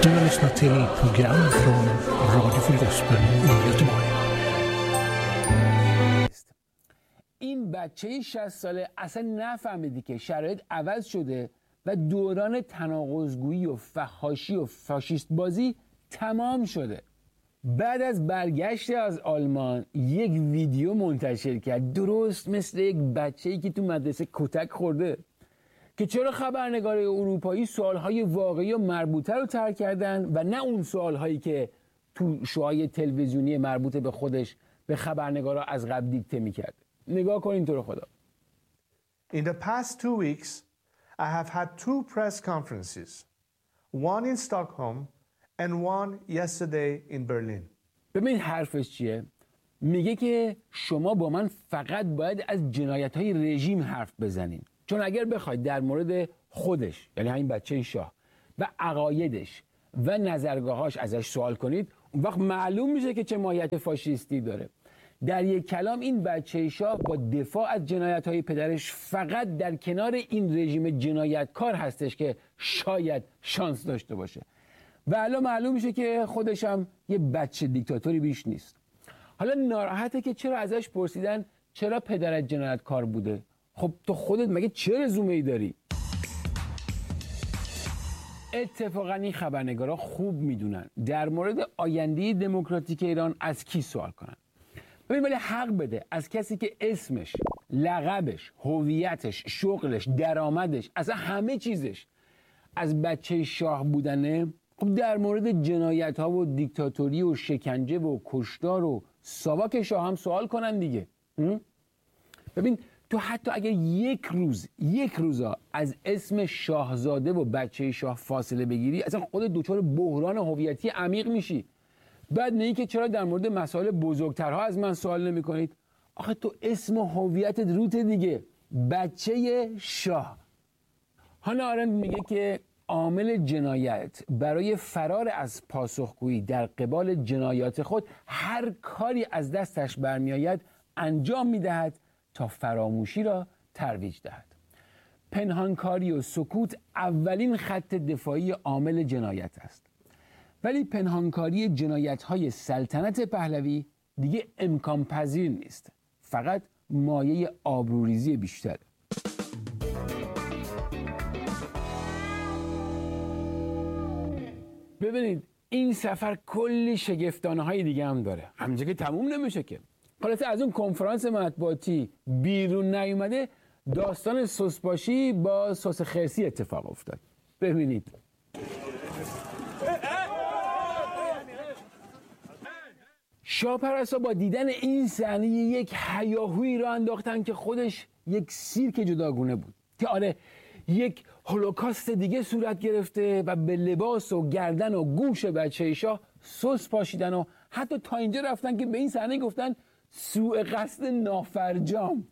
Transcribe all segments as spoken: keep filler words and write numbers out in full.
Du har lyssnat till program från Radio Full Gospel i Göteborg. این بچه شصت ساله اصلا نفهمیدی که شرایط عوض شده و دوران تناقض‌گویی و فحاشی و فاشیست بازی تمام شده. بعد از برگشت از آلمان یک ویدیو منتشر کرد درست مثل یک بچه‌ای که تو مدرسه کتک خورده که چرا خبرنگارای اروپایی سوالهای واقعی و مربوطه رو طرح کردن و نه اون سوالهایی که تو شوهای تلویزیونی مربوط به خودش به خبرنگارا از قبل دیکته میکرد. نگاه کنین تو رو خدا. In the past two weeks, I have had two press conferences, one in Stockholm and one yesterday in Berlin. ببین حرفش چیه؟ میگه که شما با من فقط باید از جنایت‌های رژیم حرف بزنین. چون اگر بخواید در مورد خودش، یعنی همین بچه شاه و عقایدش و نظرگاهاش ازش سوال کنید، اون وقت معلوم میشه که چه ماهیت فاشیستی داره. در یک کلام این بچه شاه با دفاع از جنایت‌های پدرش فقط در کنار این رژیم جنایتکار هستش که شاید شانس داشته باشه. و الان معلوم میشه که خودش هم یه بچه دیکتاتوری بیش نیست. حالا ناراحته که چرا ازش پرسیدن چرا پدرت جنایتکار بوده؟ خب تو خودت مگه چه رزومه‌ای داری؟ اتفاقا این خبرنگارا خوب میدونن در مورد آینده دموکراتیک ایران از کی سوال کنن. ببین ولی حق بده از کسی که اسمش، لقبش، هویتش، شغلش، درآمدش، اصلا همه چیزش از بچه شاه بودنه، خب در مورد جنایت ها و دیکتاتوری و شکنجه و کشتار و ساواک شاه هم سوال کنن دیگه. ببین تو حتی اگر یک روز یک روزا از اسم شاهزاده و بچه شاه فاصله بگیری، اصلا خودت دچار بحران هویتی عمیق میشی. بعد نه که چرا در مورد مسائل بزرگترها از من سوال نمی کنید؟ آخه تو اسم و هویتت روت دیگه، بچه شاه. هانا آرند میگه که عامل جنایت برای فرار از پاسخگویی در قبال جنایات خود هر کاری از دستش برمیآید انجام میدهد تا فراموشی را ترویج دهد. پنهانکاری و سکوت اولین خط دفاعی عامل جنایت است. ولی پنهانکاری جنایت‌های سلطنت پهلوی دیگه امکان پذیر نیست. فقط مایه آبروریزی بیشتره. ببینید این سفر کلی شگفتانه‌های دیگه هم داره. همینجا که تموم نمیشه که. خلاصه از اون کنفرانس مطبوعاتی بیرون نیومده داستان سسپاشی با سس خرسی اتفاق افتاد. ببینید. شاهپرستا با دیدن این صحنه یک هیاهویی را انداختن که خودش یک سیرک جداگونه بود که آره یک هولوکاست دیگه صورت گرفته و به لباس و گردن و گوش بچه شاه سس پاشیدن و حتی تا اینجا رفتن که به این صحنه گفتن سوء قصد نافرجام.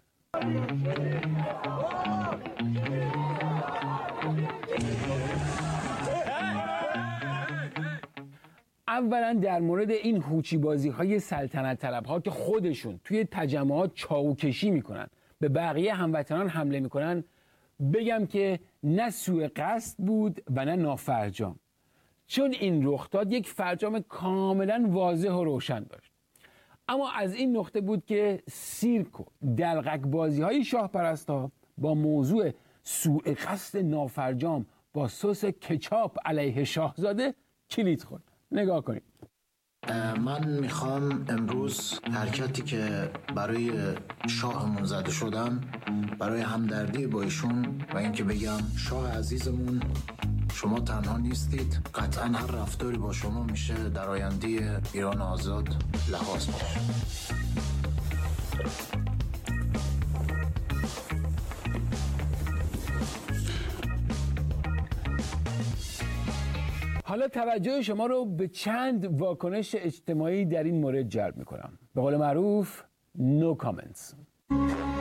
اولا در مورد این هوچی بازی های سلطنت طلب ها که خودشون توی تجمعات چاوکشی میکنن، به بقیه هموطنان حمله میکنن، بگم که نه سوء قصد بود و نه نافرجام، چون این رخ داد یک فرجام کاملا واضح و روشن داشت. اما از این نقطه بود که سیرک و دلقک بازی های شاه پرستا با موضوع سوء قصد نافرجام با سس کچاپ علیه شاهزاده کلید خورد. نگاه کنید. من میخوام امروز حرکتی که برای شاهمون زده شدن، برای همدردی با ایشون و اینکه بگم شاه عزیزمون شما تنها نیستید، قطعا هر رفتاری با شما میشه در آینده ایران آزاد لحاظ باشه. حالا توجه شما رو به چند واکنش اجتماعی در این مورد جلب میکنم. به قول معروف no comments.